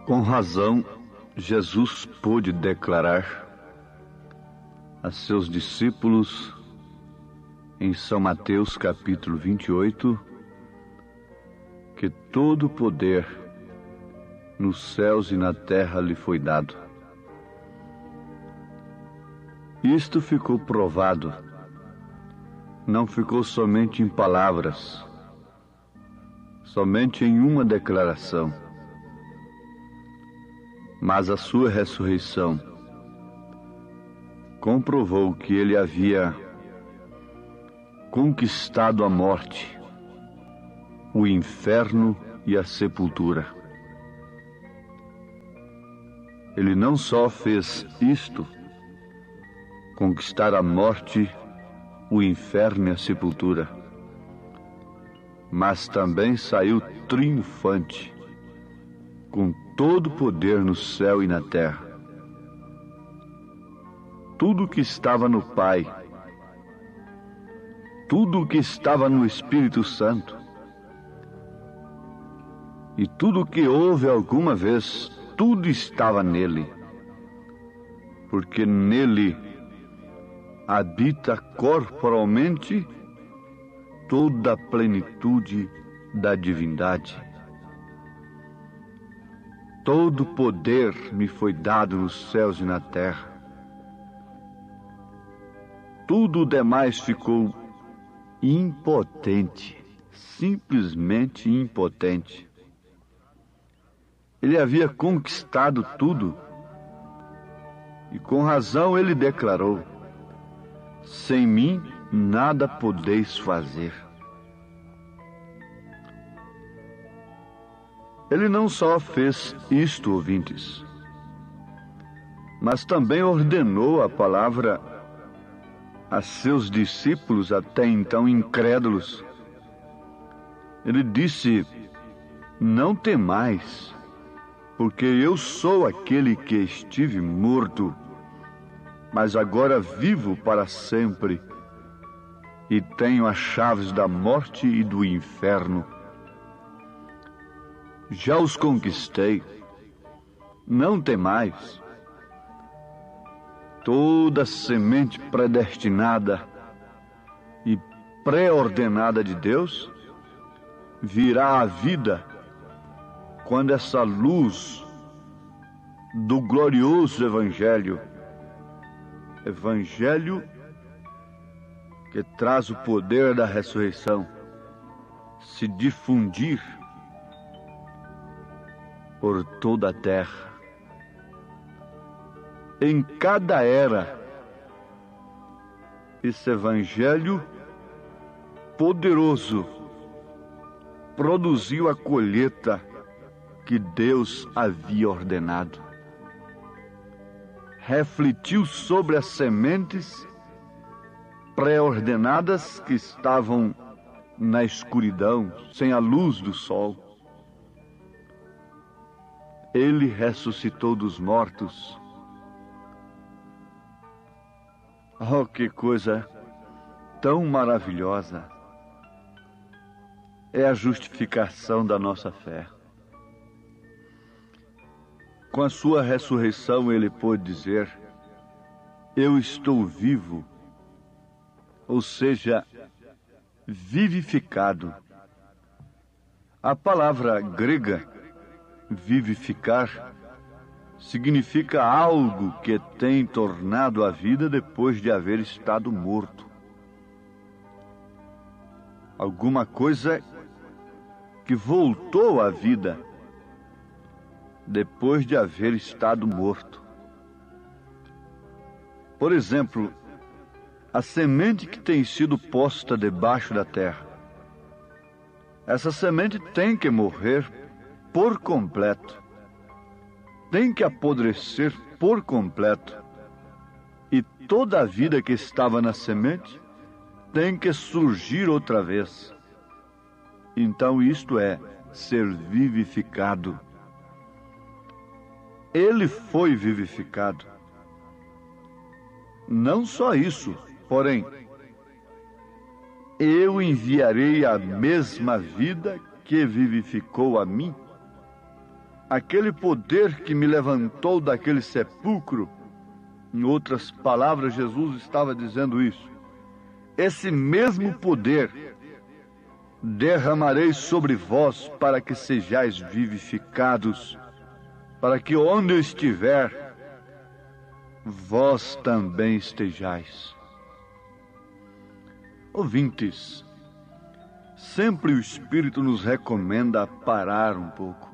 Com razão, Jesus pôde declarar a seus discípulos em São Mateus capítulo 28 que todo o poder nos céus e na terra lhe foi dado. Isto ficou provado, não ficou somente em palavras, somente em uma declaração, mas a sua ressurreição comprovou que ele havia conquistado a morte, o inferno e a sepultura. Ele não só fez isto, conquistar a morte, o inferno e a sepultura, mas também saiu triunfante, com todo o poder no céu e na terra. Tudo o que estava no Pai, tudo o que estava no Espírito Santo, e tudo o que houve alguma vez, tudo estava nele, porque nele habita corporalmente toda a plenitude da divindade. Todo o poder me foi dado nos céus e na terra. Tudo o demais ficou impotente, simplesmente impotente. Ele havia conquistado tudo, e com razão ele declarou: sem mim nada podeis fazer. Ele não só fez isto, ouvintes, mas também ordenou a palavra a seus discípulos, até então incrédulos. Ele disse: não temais, porque eu sou aquele que estive morto, mas agora vivo para sempre, e tenho as chaves da morte e do inferno. Já os conquistei, não temais. Toda semente predestinada e pré-ordenada de Deus virá à vida quando essa luz do glorioso Evangelho que traz o poder da ressurreição, se difundir por toda a terra. Em cada era, esse Evangelho poderoso produziu a colheita que Deus havia ordenado. Refletiu sobre as sementes pré-ordenadas que estavam na escuridão, sem a luz do sol. Ele ressuscitou dos mortos. Oh, que coisa tão maravilhosa é a justificação da nossa fé. Com a sua ressurreição, ele pôde dizer: eu estou vivo, ou seja, vivificado. A palavra grega vivificar significa algo que tem tornado a vida depois de haver estado morto. Alguma coisa que voltou à vida depois de haver estado morto. Por exemplo, a semente que tem sido posta debaixo da terra. Essa semente tem que morrer por completo. Tem que apodrecer por completo. E toda a vida que estava na semente tem que surgir outra vez. Então isto é ser vivificado. Ele foi vivificado. Não só isso, porém, eu enviarei a mesma vida que vivificou a mim. aquele poder que me levantou daquele sepulcro, em outras palavras, Jesus estava dizendo isso, esse mesmo poder derramarei sobre vós para que sejais vivificados, para que onde eu estiver, vós também estejais. Ouvintes, sempre o Espírito nos recomenda parar um pouco.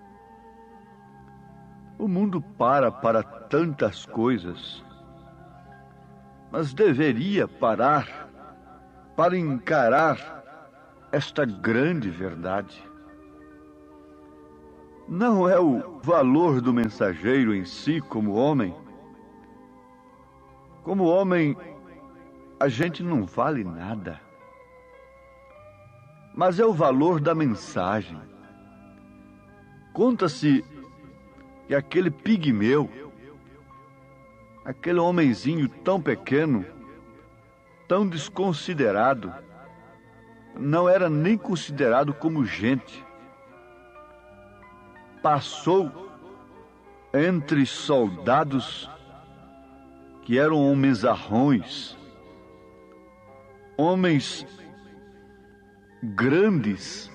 O mundo para tantas coisas, mas deveria parar para encarar esta grande verdade. Não é o valor do mensageiro em si como homem. Como homem, a gente não vale nada. Mas é o valor da mensagem. Conta-se que aquele pigmeu, aquele homenzinho tão pequeno, tão desconsiderado, não era nem considerado como gente. Passou entre soldados que eram homens arrões, homens grandes,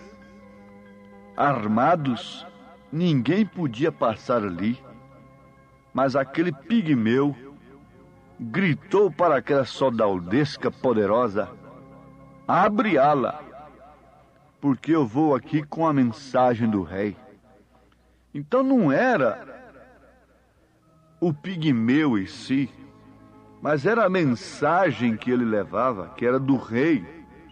armados, ninguém podia passar ali, mas aquele pigmeu gritou para aquela soldadesca poderosa: abre ala, porque eu vou aqui com a mensagem do rei. Então não era o pigmeu em si, mas era a mensagem que ele levava, que era do rei,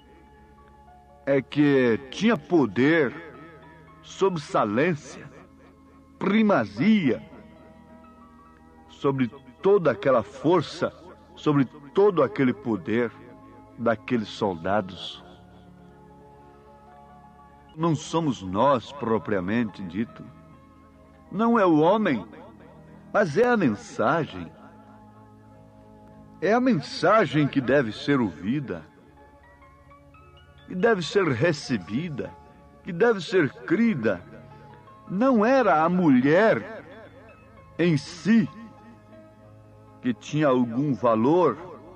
é que tinha poder, sobressalência, primazia sobre toda aquela força, sobre todo aquele poder daqueles soldados. Não somos nós propriamente dito, não é o homem, mas é a mensagem. É a mensagem que deve ser ouvida, que deve ser recebida, que deve ser crida. Não era a mulher em si que tinha algum valor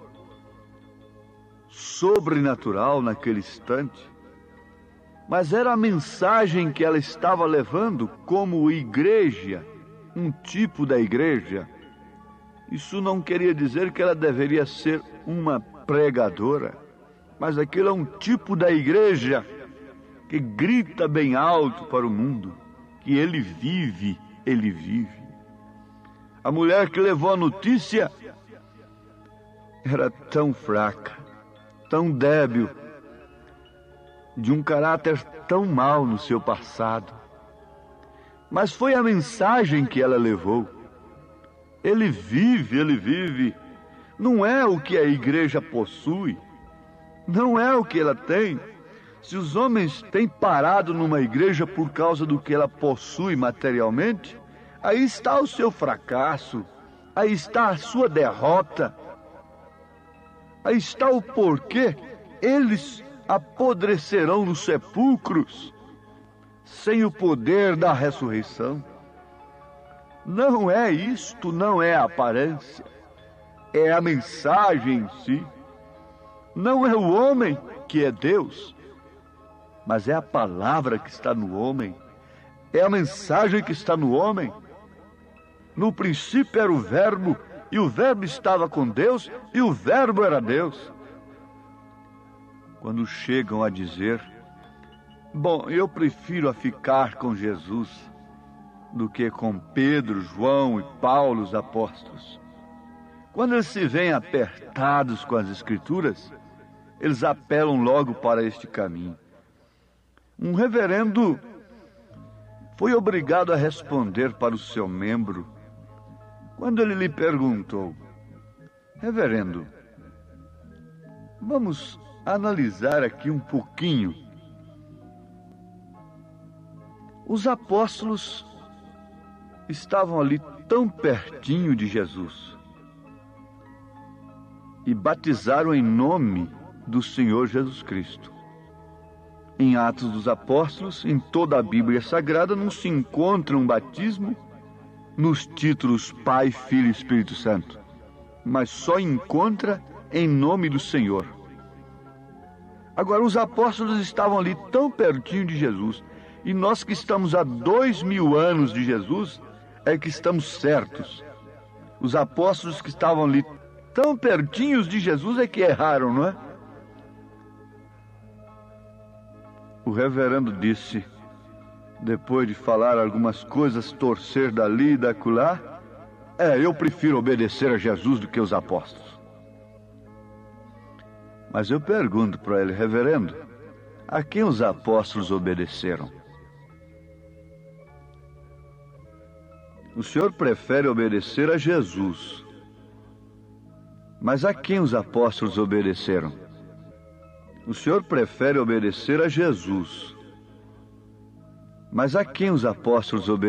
sobrenatural naquele instante, mas era a mensagem que ela estava levando como igreja, um tipo da igreja. Isso não queria dizer que ela deveria ser uma pregadora, mas aquilo é um tipo da igreja que grita bem alto para o mundo que ele vive, ele vive. A mulher que levou a notícia era tão fraca, tão débil, de um caráter tão mau no seu passado. Mas foi a mensagem que ela levou. Ele vive, ele vive. Não é o que a igreja possui, não é o que ela tem. Se os homens têm parado numa igreja por causa do que ela possui materialmente, aí está o seu fracasso, aí está a sua derrota, aí está o porquê eles apodrecerão nos sepulcros sem o poder da ressurreição. Não é isto, não é a aparência, é a mensagem em si. Não é o homem que é Deus, mas é a palavra que está no homem, é a mensagem que está no homem. No princípio era o Verbo, e o Verbo estava com Deus, e o Verbo era Deus. Quando chegam a dizer: bom, eu prefiro a ficar com Jesus do que com Pedro, João e Paulo, os apóstolos. Quando eles se veem apertados com as Escrituras, eles apelam logo para este caminho. Um reverendo foi obrigado a responder para o seu membro quando ele lhe perguntou: reverendo, vamos analisar aqui um pouquinho. Os apóstolos estavam ali tão pertinho de Jesus e batizaram em nome do Senhor Jesus Cristo. Em Atos dos Apóstolos, em toda a Bíblia Sagrada, não se encontra um batismo nos títulos Pai, Filho e Espírito Santo, mas só encontra em nome do Senhor. Agora, os apóstolos estavam ali tão pertinho de Jesus, e nós que estamos há 2000 anos de Jesus, é que estamos certos. Os apóstolos que estavam ali tão pertinhos de Jesus é que erraram, não é? O reverendo disse, depois de falar algumas coisas, torcer dali e dacolá, eu prefiro obedecer a Jesus do que os apóstolos. Mas eu pergunto para ele, reverendo, a quem os apóstolos obedeceram? O senhor prefere obedecer a Jesus, mas a quem os apóstolos obedeceram? O senhor prefere obedecer a Jesus, mas a quem os apóstolos obedeceram?